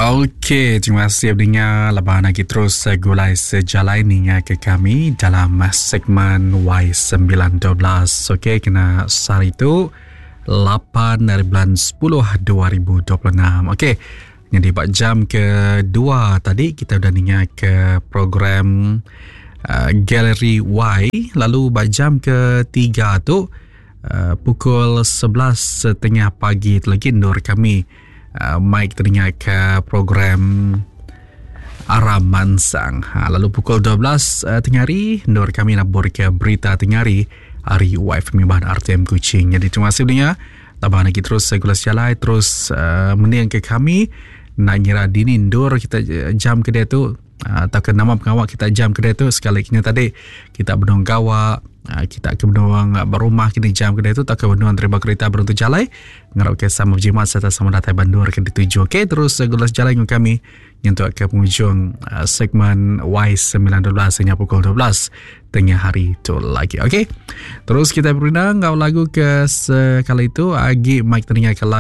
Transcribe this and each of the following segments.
Okey, terima kasih pendengar. Lepas lagi terus gulai sejalan ni ke kami dalam segmen Y912. Okey, kena sehari itu 8 dari bulan 10 2026. Okey, jadi 4 jam kedua tadi kita dah dengar ke program Gallery Y. Lalu 4 jam ketiga tu pukul 11.30 pagi tu lagi Nur kami Mike teringat ke program Aram Mansang. Lalu pukul 12 tengah hari Nur kami nabur ke berita tengah hari Hari Wife Mibahan RTM Kuching. Jadi terima kasih dengar. Tambah lagi terus gula sejalai terus meniang ke kami nak ngira dini Nur kita jam kedai tu atau ke nama pengawak kita jam kedai tu sekali kini tadi kita berdong gawak kita ke berdong berumah kini jam kedai tu tak ke berdong terima kereta beruntung jalai ngarap ke sama berjimat serta sama datai bandur ke dituju. Okey, terus gulas jalai dengan kami untuk ke penghujung segmen Y912 hingga pukul 12 tengah hari tu lagi. Okey, terus kita berinang ngau lagu ke sekali itu agi Mike teringat ke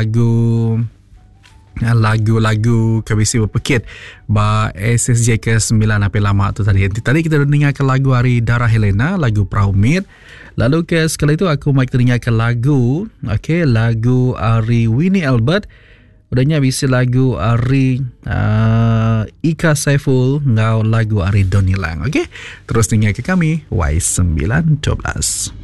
lagu kebisi berpekit ba SSJ ke 9 apa lama tu tadi. Tadi kita dengarkan lagu Hari Dara Helena, lagu Praumit. Lalu ke sekali itu aku Mike dengarkan lagu lagu Ari Winnie Albert. Udahnya bisi lagu Ari Ika Saiful ngau lagu Ari Donilang. Okey, terus dengar ke kami Y912.